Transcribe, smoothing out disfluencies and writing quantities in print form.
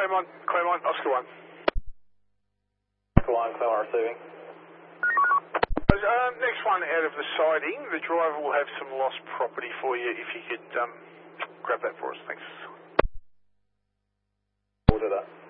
Claremont, Oscar 1. Oscar 1, Claremont receiving. Next one out of the siding, the driver will have some lost property for you if you could grab that for us, thanks. We'll do that.